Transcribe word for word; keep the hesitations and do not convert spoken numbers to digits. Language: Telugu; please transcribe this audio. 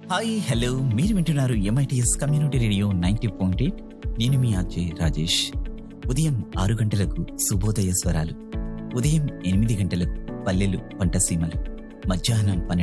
హాయ్ హలో మీరు వింటున్నారు MITS community radio ninety point eight. నేను మీ అజయ్ రాజేష్. ఉదయం ఆరు గంటలకు శుభోదయ స్వరాలు, ఉదయం ఎనిమిది గంటలకు పల్లెలు పంటసీమలు, మధ్యాహ్నం పన్నెండు